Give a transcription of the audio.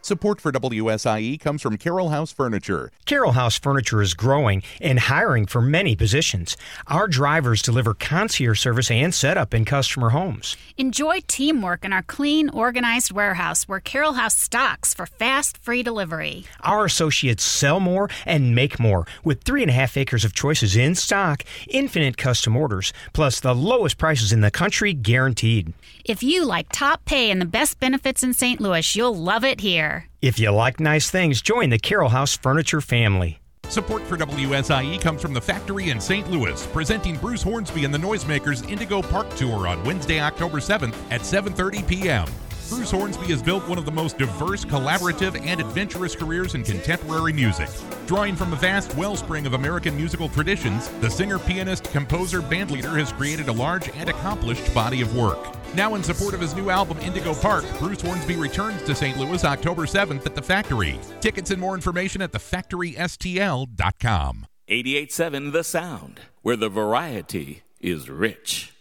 Support for WSIE comes from Carroll House Furniture. Carroll House Furniture is growing and hiring for many positions. Our drivers deliver concierge service and setup in customer homes. Enjoy teamwork in our clean, organized warehouse where Carroll House stocks for fast, free delivery. Our associates sell more and make more with 3.5 acres of choices in stock, infinite custom orders, plus the lowest prices in the country guaranteed. If you like top pay and the best benefits in St. Louis, you'll love it here. If you like nice things, join the Carroll House Furniture family. Support for WSIE comes from the Factory in St. Louis, presenting Bruce Hornsby and the Noisemakers Indigo Park Tour on Wednesday, October 7th at 7:30 p.m. Bruce Hornsby has built one of the most diverse, collaborative, and adventurous careers in contemporary music. Drawing from the vast wellspring of American musical traditions, the singer, pianist, composer, bandleader has created a large and accomplished body of work. Now in support of his new album, Indigo Park, Bruce Hornsby returns to St. Louis October 7th at The Factory. Tickets and more information at thefactorystl.com. 88.7 The Sound, where the variety is rich.